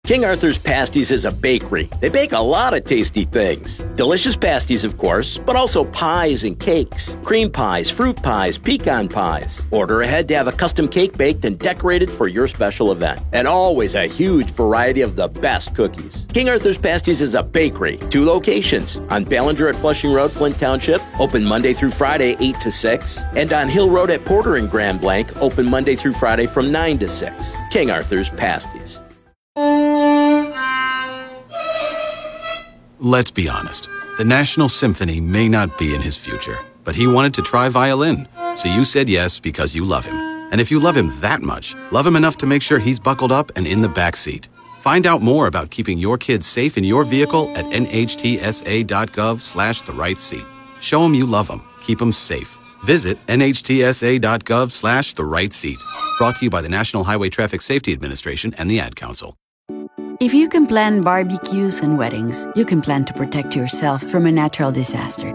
King Arthur's Pasties is a bakery. They bake a lot of tasty things. Delicious pasties, of course, but also pies and cakes, cream pies, fruit pies, pecan pies. Order ahead to have a custom cake baked and decorated for your special event. And always a huge variety of the best cookies. King Arthur's Pasties is a bakery. 2 locations. On Ballinger at Flushing Road, Flint Township, open Monday through Friday, 8 to 6. And on Hill Road at Porter and Grand Blanc, open Monday through Friday from 9 to 6. King Arthur's Pasties. Let's be honest. The National Symphony may not be in his future, but he wanted to try violin. So you said yes because you love him. And if you love him that much, love him enough to make sure he's buckled up and in the back seat. Find out more about keeping your kids safe in your vehicle at nhtsa.gov/the-right-seat. Show him you love him. Keep him safe. Visit nhtsa.gov/the-right-seat. Brought to you by the National Highway Traffic Safety Administration and the Ad Council. If you can plan barbecues and weddings, you can plan to protect yourself from a natural disaster.